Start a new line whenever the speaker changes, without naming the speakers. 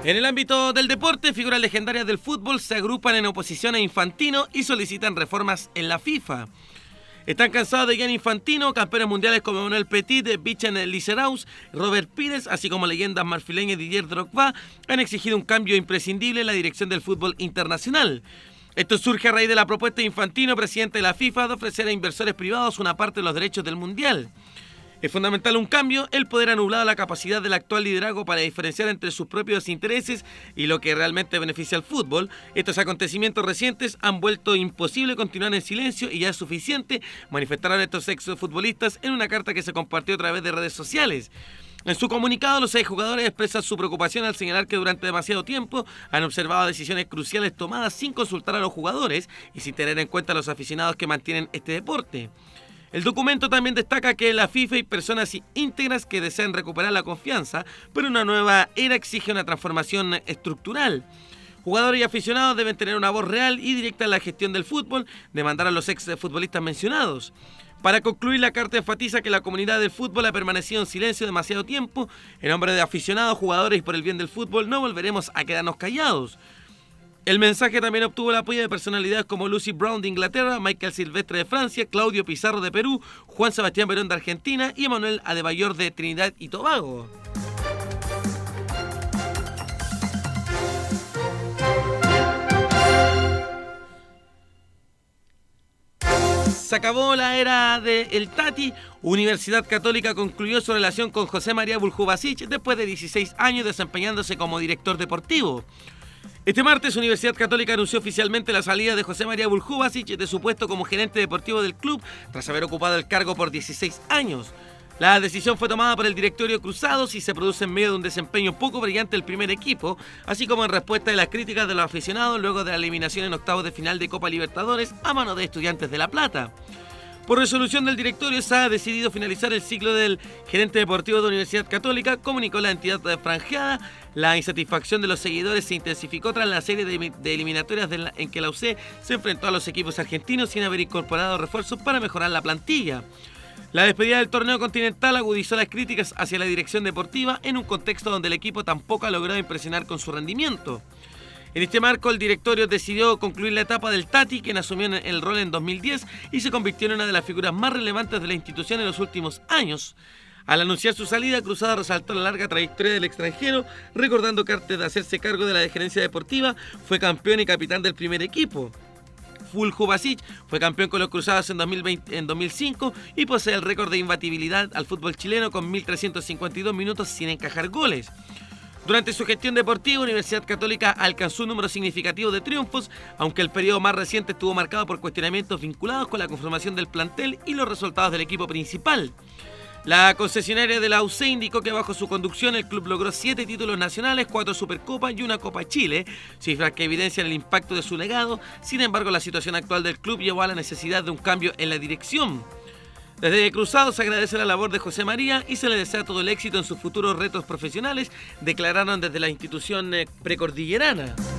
En el ámbito del deporte, figuras legendarias del fútbol se agrupan en oposición a Infantino y solicitan reformas en la FIFA. Están cansados de Gianni Infantino, campeones mundiales como Manuel Petit, Vicen Lizaraus, Robert Pires, así como leyendas marfileñas Didier Drogba, han exigido un cambio imprescindible en la dirección del fútbol internacional. Esto surge a raíz de la propuesta de Infantino, presidente de la FIFA, de ofrecer a inversores privados una parte de los derechos del mundial. Es fundamental un cambio. El poder ha nublado la capacidad del actual liderazgo para diferenciar entre sus propios intereses y lo que realmente beneficia al fútbol. Estos acontecimientos recientes han vuelto imposible continuar en silencio y ya es suficiente, manifestaron estos exfutbolistas en una carta que se compartió a través de redes sociales. En su comunicado, los 6 jugadores expresan su preocupación al señalar que durante demasiado tiempo han observado decisiones cruciales tomadas sin consultar a los jugadores y sin tener en cuenta a los aficionados que mantienen este deporte. El documento también destaca que la FIFA y personas íntegras que desean recuperar la confianza, pero una nueva era exige una transformación estructural. Jugadores y aficionados deben tener una voz real y directa en la gestión del fútbol, demandar a los exfutbolistas mencionados. Para concluir, la carta enfatiza que la comunidad del fútbol ha permanecido en silencio demasiado tiempo. En nombre de aficionados, jugadores y por el bien del fútbol, no volveremos a quedarnos callados. El mensaje también obtuvo el apoyo de personalidades como Lucy Brown de Inglaterra, Michael Silvestre de Francia, Claudio Pizarro de Perú, Juan Sebastián Verón de Argentina y Manuel Adebayor de Trinidad y Tobago. Se acabó la era del Tati. Universidad Católica concluyó su relación con José María Buljubasic después de 16 años desempeñándose como director deportivo. Este martes, Universidad Católica anunció oficialmente la salida de José María Buljubasic de su puesto como gerente deportivo del club tras haber ocupado el cargo por 16 años. La decisión fue tomada por el directorio Cruzados y se produce en medio de un desempeño poco brillante del primer equipo, así como en respuesta de las críticas de los aficionados luego de la eliminación en octavos de final de Copa Libertadores a mano de Estudiantes de La Plata. Por resolución del directorio, se ha decidido finalizar el ciclo del gerente deportivo de la Universidad Católica, comunicó la entidad franjeada. La insatisfacción de los seguidores se intensificó tras la serie de eliminatorias en que la UC se enfrentó a los equipos argentinos sin haber incorporado refuerzos para mejorar la plantilla. La despedida del torneo continental agudizó las críticas hacia la dirección deportiva en un contexto donde el equipo tampoco ha logrado impresionar con su rendimiento. En este marco, el directorio decidió concluir la etapa del Tati, quien asumió el rol en 2010 y se convirtió en una de las figuras más relevantes de la institución en los últimos años. Al anunciar su salida, Cruzada resaltó la larga trayectoria del extranjero, recordando que antes de hacerse cargo de la gerencia deportiva, fue campeón y capitán del primer equipo. Buljubasic fue campeón con los Cruzados en 2005 y posee el récord de imbatibilidad al fútbol chileno con 1.352 minutos sin encajar goles. Durante su gestión deportiva, Universidad Católica alcanzó un número significativo de triunfos, aunque el periodo más reciente estuvo marcado por cuestionamientos vinculados con la conformación del plantel y los resultados del equipo principal. La concesionaria de la UC indicó que bajo su conducción el club logró 7 títulos nacionales, 4 Supercopas y una Copa Chile, cifras que evidencian el impacto de su legado. Sin embargo, la situación actual del club llevó a la necesidad de un cambio en la dirección. Desde Cruzados se agradece la labor de José María y se le desea todo el éxito en sus futuros retos profesionales, declararon desde la institución precordillerana.